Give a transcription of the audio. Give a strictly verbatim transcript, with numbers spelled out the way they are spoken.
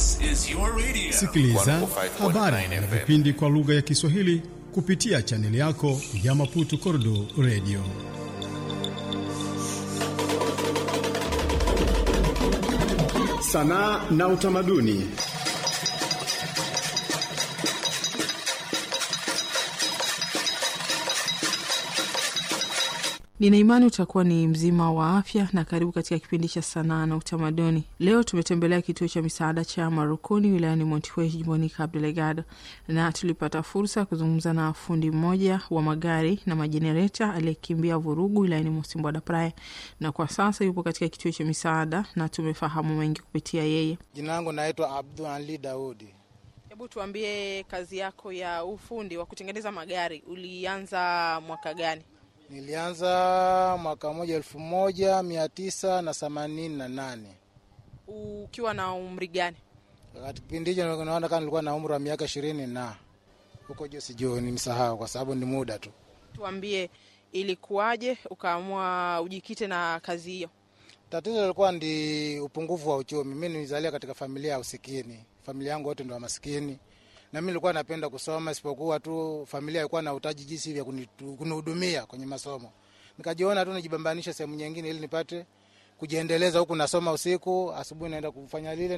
This is your radio. Sikiliza habari na vipindi kwa lugha ya Kiswahili kupitia chaneli yako ya Maputo Kordo Radio. Sanaa na utamaduni. Nina imani utakuwa ni mzima wa afya na karibu katika kipindi cha sanaa na utamaduni. Leo tumetembelea kituo cha misaada cha Marukuni wilayani Montiwe jimboni Cabo Delgado, na tulipata fursa kuzungumza na fundi mmoja wa magari na majenereta aliyekimbia vurugu wilayani Mocimboa da Praia, na kwa sasa yupo katika kituo cha misaada na tumefahamu mengi kupitia yeye. Jina langu naitwa Abdul Ali Daudi. Hebu tuambie, kazi yako ya ufundi wa kutengeneza magari ulianza mwaka gani? Nilianza mwaka moja elfu moja mia tisa na themanini na nane. Ukiwa na umri gani? Katika kipindi hicho naona kama nilikuwa na umri wa miaka ishirini na huko juu sijui, nimesahau kwa sababu ni muda tu. Tuambie, ilikuwaje ukaamua ujikite na kazi hiyo? Tatizo lilikuwa ndi upungufu wa uchumi. Mimi nilizalia katika familia ya usikini. Familia yangu wote ndio maskini. Na mimi nilikuwa napenda kusoma, isipokuwa tu familia ilikuwa na utaji jinsi vya kunihudumia kwenye masomo. Nikajiona tu nijibambanisha sehemu nyingine ili nipate kujiendeleza, huku nasoma usiku, asubuhi naenda kufanya lile.